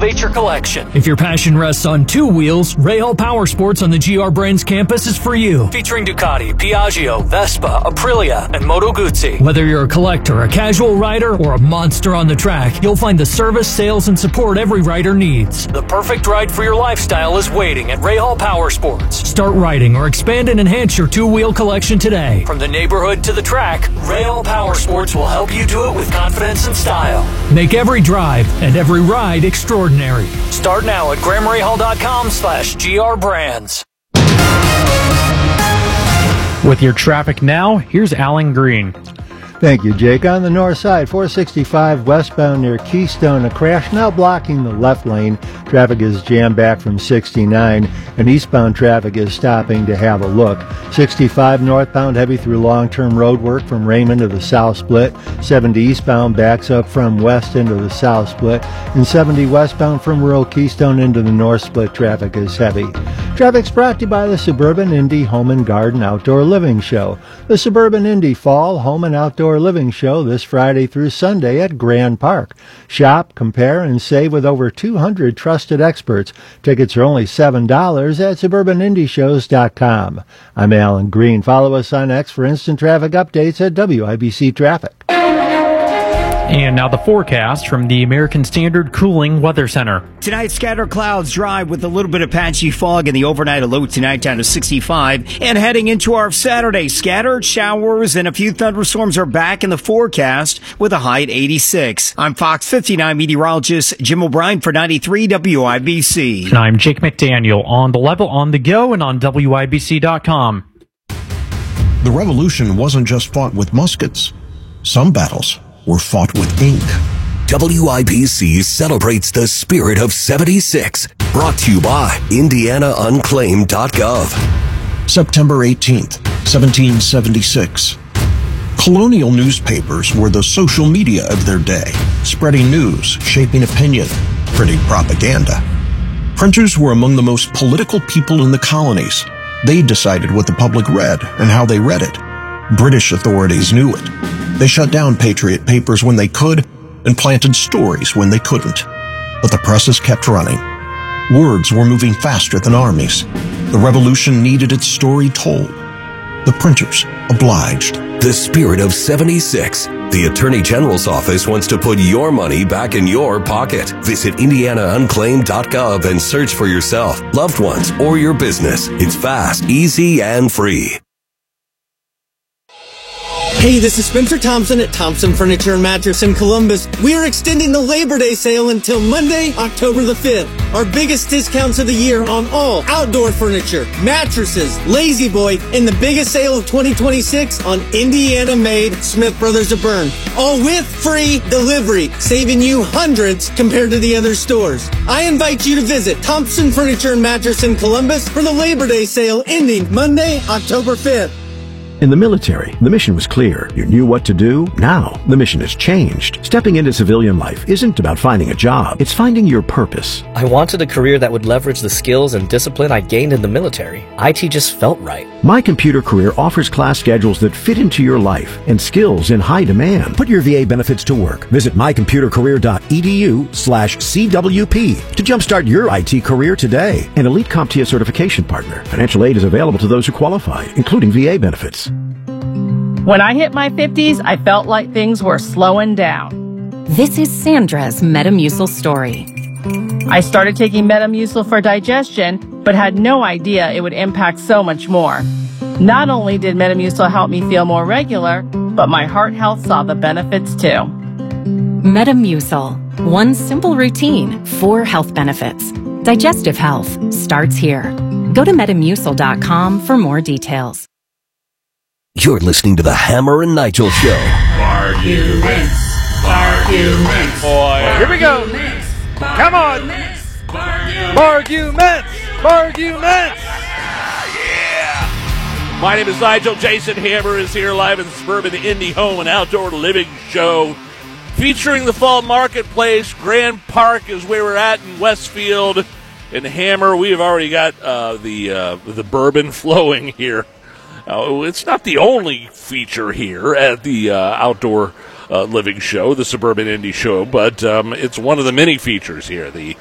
elevate your collection. If your passion rests on two wheels, Rahal Power Sports on the GR Brands campus is for you. Featuring Ducati, Piaggio, Vespa, Aprilia, and Moto Guzzi. Whether you're a collector, a casual rider, or a monster on the track, you'll find the service, sales, and support every rider needs. The perfect ride for your lifestyle is waiting at Rahal Power Sports. Start riding or expand and enhance your two-wheel collection today. From the neighborhood to the track, Rahal Power Sports will help you do it with confidence and style. Make every drive and every ride extraordinary. Start now at GrahamRahal.com/GRBrands. With your traffic now, here's Alan Green. Thank you, Jake. On the north side, 465 westbound near Keystone, a crash now blocking the left lane. Traffic is jammed back from 69, and eastbound traffic is stopping to have a look. 65 northbound, heavy through long-term road work from Raymond to the south split. 70 eastbound backs up from west into the south split, and 70 westbound from rural Keystone into the north split. Traffic is heavy. Traffic's brought to you by the Suburban Indy Home and Garden Outdoor Living Show. The Suburban Indy Fall Home and Outdoor Living Show this Friday through Sunday at Grand Park. Shop, compare, and save with over 200 trusted experts. Tickets are only $7 at SuburbanIndyShows.com. I'm Alan Green. Follow us on X for instant traffic updates at WIBC Traffic. And now the forecast from the American Standard Cooling Weather Center. Tonight, scattered clouds, dry with a little bit of patchy fog in the overnight, a low tonight down to 65. And heading into our Saturday, scattered showers and a few thunderstorms are back in the forecast with a high at 86. I'm Fox 59 meteorologist Jim O'Brien for 93 WIBC. And I'm Jake McDaniel on the level on the go and on WIBC.com. The revolution wasn't just fought with muskets. Some battles were fought with ink. WIBC celebrates the spirit of 76. Brought to you by IndianaUnclaimed.gov. September 18th, 1776. Colonial newspapers were the social media of their day, spreading news, shaping opinion, printing propaganda. Printers were among the most political people in the colonies. They decided what the public read and how they read it. British authorities knew it. They shut down Patriot papers when they could and planted stories when they couldn't. But the presses kept running. Words were moving faster than armies. The revolution needed its story told. The printers obliged. The spirit of 76. The Attorney General's office wants to put your money back in your pocket. Visit IndianaUnclaimed.gov and search for yourself, loved ones, or your business. It's fast, easy, and free. Hey, this is Spencer Thompson at Thompson Furniture and Mattress in Columbus. We are extending the Labor Day sale until Monday, October the 5th. Our biggest discounts of the year on all outdoor furniture, mattresses, Lazy Boy, and the biggest sale of 2026 on Indiana-made Smith Brothers of Bern. All with free delivery, saving you hundreds compared to the other stores. I invite you to visit Thompson Furniture and Mattress in Columbus for the Labor Day sale ending Monday, October 5th. In the military, the mission was clear. You knew what to do. Now, the mission has changed. Stepping into civilian life isn't about finding a job. It's finding your purpose. I wanted a career that would leverage the skills and discipline I gained in the military. IT just felt right. My Computer Career offers class schedules that fit into your life and skills in high demand. Put your VA benefits to work. Visit mycomputercareer.edu/CWP to jumpstart your IT career today. An elite CompTIA certification partner. Financial aid is available to those who qualify, including VA benefits. When I hit my 50s, I felt like things were slowing down. This is Sandra's Metamucil story. I started taking Metamucil for digestion, but had no idea it would impact so much more. Not only did Metamucil help me feel more regular, but my heart health saw the benefits too. Metamucil. One simple routine, 4 health benefits. Digestive health starts here. Go to Metamucil.com for more details. You're listening to the Hammer and Nigel Show. Arguments. Boy, here we go. Come on. Arguments. Yeah. My name is Nigel. Jason Hammer is here live in the Suburban Indy Home and Outdoor Living Show, featuring the fall marketplace. Grand Park is where we're at in Westfield. And Hammer, we have already got the bourbon flowing here. It's not the only feature here at the Outdoor Living Show, the Suburban Indy Show, but it's one of the many features here. The